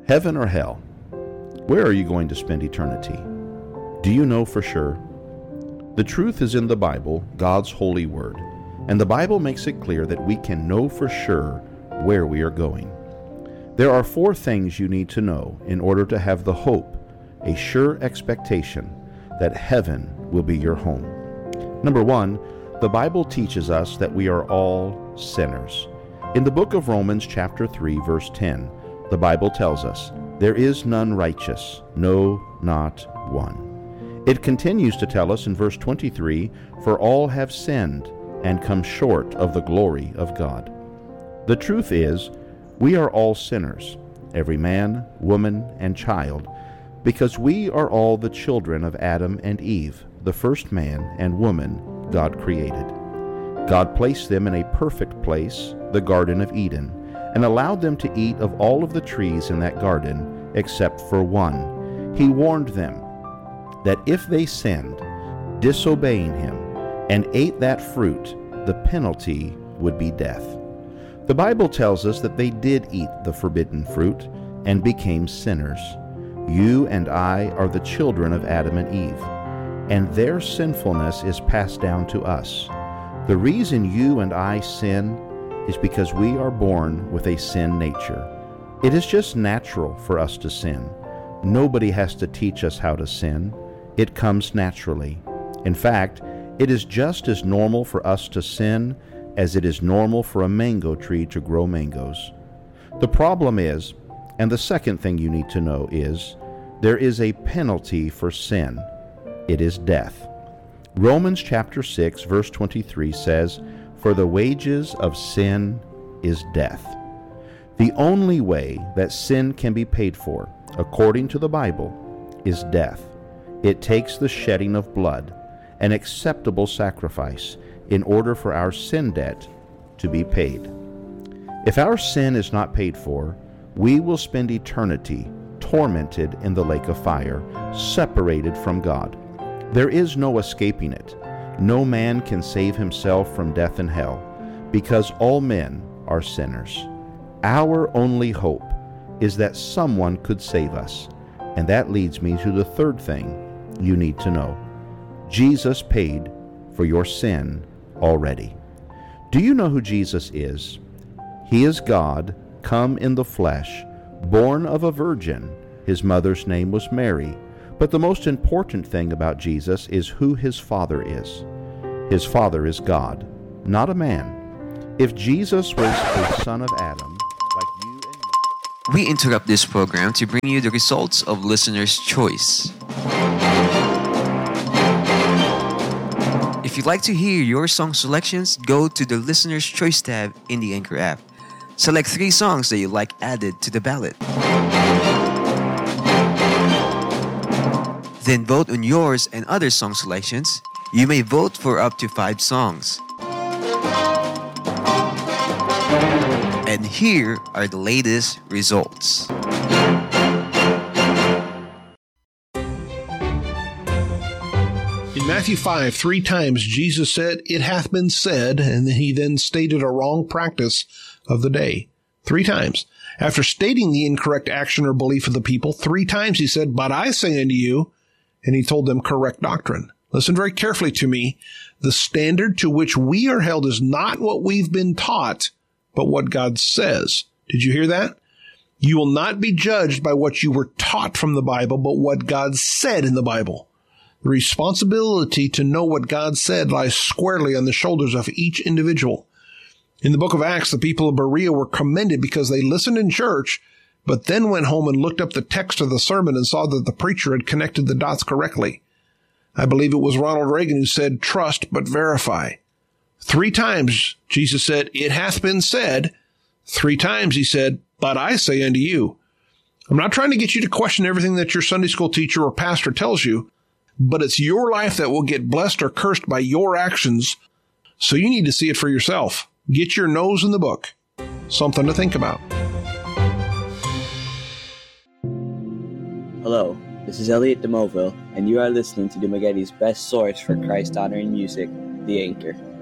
Heaven or hell? Where are you going to spend eternity? Do you know for sure? The truth is in the Bible, God's holy word, and the Bible makes it clear that we can know for sure where we are going. There are 4 things you need to know in order to have the hope, a sure expectation that heaven will be your home. Number 1, the Bible teaches us that we are all sinners. In the book of Romans chapter 3, verse 10, the Bible tells us, "There is none righteous, no, not one." It continues to tell us in verse 23, "For all have sinned and come short of the glory of God." The truth is, we are all sinners, every man, woman, and child, because we are all the children of Adam and Eve, the first man and woman God created. God placed them in a perfect place, the Garden of Eden, and allowed them to eat of all of the trees in that garden except for one. He warned them that if they sinned, disobeying Him, and ate that fruit, the penalty would be death. The Bible tells us that they did eat the forbidden fruit and became sinners. You and I are the children of Adam and Eve, and their sinfulness is passed down to us. The reason you and I sin is because we are born with a sin nature. It is just natural for us to sin. Nobody has to teach us how to sin. It comes naturally. In fact, it is just as normal for us to sin as it is normal for a mango tree to grow mangoes. The problem is, and the second thing you need to know is, there is a penalty for sin. It is death. Romans chapter 6, verse 23 says, "For the wages of sin is death." The only way that sin can be paid for, according to the Bible, is death. It takes the shedding of blood, an acceptable sacrifice, in order for our sin debt to be paid. If our sin is not paid for, we will spend eternity tormented in the lake of fire, separated from God. There is no escaping it. No man can save himself from death and hell, because all men are sinners. Our only hope is that someone could save us, and that leads me to the third thing you need to know. Jesus paid for your sin already. Do you know who Jesus is? He is God, come in the flesh, born of a virgin. His mother's name was Mary. But the most important thing about Jesus is who His Father is. His Father is God, not a man. If Jesus was a son of Adam, like you and me... We interrupt this program to bring you the results of Listener's Choice. If you'd like to hear your song selections, go to the Listener's Choice tab in the Anchor app. Select 3 songs that you'd like added to the ballot. Then vote on yours and other song selections. You may vote for up to 5 songs. And here are the latest results. In Matthew 5, 3 times Jesus said, "It hath been said," and he then stated a wrong practice of the day. 3 times. After stating the incorrect action or belief of the people, 3 times he said, "But I say unto you," and he told them correct doctrine. Listen very carefully to me. The standard to which we are held is not what we've been taught, but what God says. Did you hear that? You will not be judged by what you were taught from the Bible, but what God said in the Bible. The responsibility to know what God said lies squarely on the shoulders of each individual. In the book of Acts, the people of Berea were commended because they listened in church, but then went home and looked up the text of the sermon and saw that the preacher had connected the dots correctly. I believe it was Ronald Reagan who said, "Trust but verify." 3 times Jesus said, "It hath been said." 3 times he said, "But I say unto you." I'm not trying to get you to question everything that your Sunday school teacher or pastor tells you, but it's your life that will get blessed or cursed by your actions, so you need to see it for yourself. Get your nose in the book. Something to think about. Hello, this is Elliot DeMoville, and you are listening to Dumagetti's best source for Christ-honoring music, The Anchor.